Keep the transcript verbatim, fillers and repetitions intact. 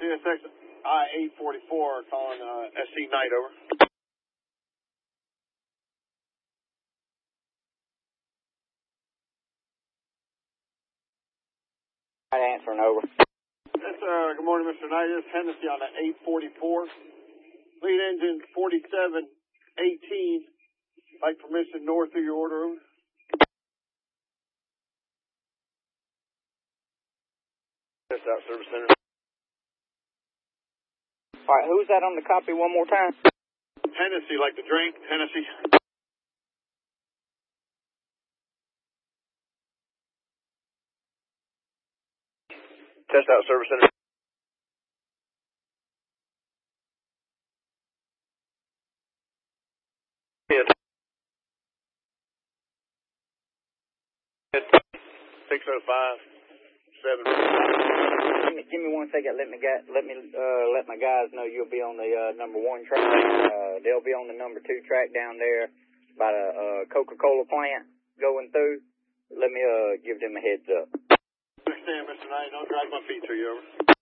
C S X I eight forty-four calling uh, S C Knight, over. Knight answering, over. Yes, uh, good morning, Mister Knight. This is Hennessy on the eight forty-four. Lead engine forty-seven eighteen. Like permission north of your order, over. Test out, Service Center. All right, who's that on the copy one more time? Hennessy, like the drink, Hennessy. Test out, Service Center. Hit. Hit. six oh five, seven. Give me, give me one second. Let me get, let me uh, let my guys know you'll be on the uh, number one track. Uh, they'll be on the number two track down there by the uh, Coca-Cola plant going through. Let me uh, give them a heads up. Understand, Mister Knight. Don't drag my feet to you, over.